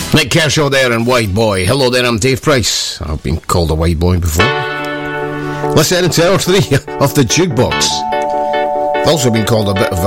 Nick Kershaw there and White Boy. Hello there, I'm Dave Price. I've been called a white boy before. Let's head into hour 3 of the Jukebox. I've also been called a bit of